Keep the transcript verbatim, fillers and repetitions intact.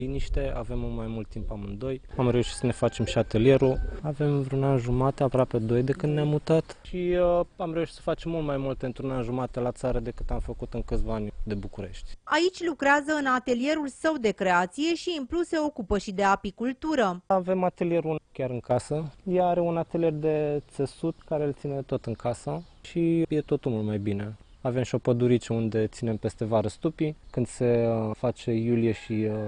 liniște, avem mult mai mult timp amândoi. Am reușit să ne facem și atelierul. Avem vreun an jumate, aproape doi de când ne-am mutat și uh, am reușit să facem mult mai mult într-un an jumate la țară decât am făcut în câțiva ani de București. Aici lucrează în atelierul său de creație și în plus se ocupă și de apicultură. Avem atelierul chiar în casă. Ea are un atelier de țesut care îl ține tot în casă și e totul mult mai bine. Avem și o păduriță unde ținem peste vară stupii. Când se face iulie și